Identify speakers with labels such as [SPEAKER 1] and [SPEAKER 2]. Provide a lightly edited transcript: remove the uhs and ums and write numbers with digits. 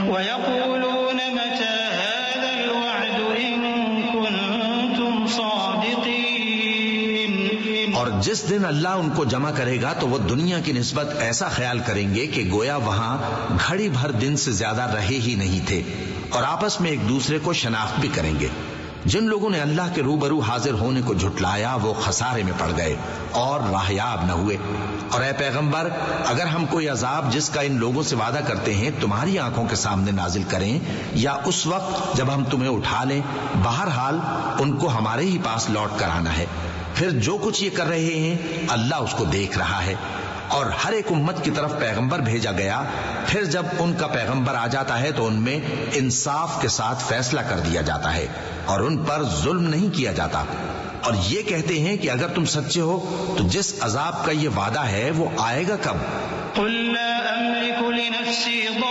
[SPEAKER 1] वयक़ूलून मता हाज़ल वअद इन कुन्तुम सादिक़ीन।
[SPEAKER 2] और जिस दिन अल्लाह उनको जमा करेगा तो वो दुनिया की निस्बत ऐसा ख्याल करेंगे कि गोया वहां घड़ी भर दिन से ज्यादा रहे ही नहीं थे, और आपस में एक दूसरे को शनाख्त भी करेंगे। जिन लोगों ने अल्लाह के रूबरू हाजिर होने को झुटलाया वो खसारे में पड़ गए और राहयाब न हुए। और ए पैगंबर, अगर हम कोई अजाब जिसका इन लोगों से वादा करते हैं तुम्हारी आंखों के सामने नाजिल करें या उस वक्त जब हम तुम्हें उठा लें, बहरहाल उनको हमारे ही पास लौट कर आना है। फिर जो कुछ ये कर रहे हैं अल्लाह उसको देख रहा है। और हर एक उम्मत की तरफ पैगंबर भेजा गया, फिर जब उनका पैगंबर आ जाता है तो उनमें इंसाफ के साथ फैसला कर दिया जाता है और उन पर जुल्म नहीं किया जाता। और ये कहते हैं कि अगर तुम सच्चे हो तो जिस अजाब का ये वादा है वो आएगा कब?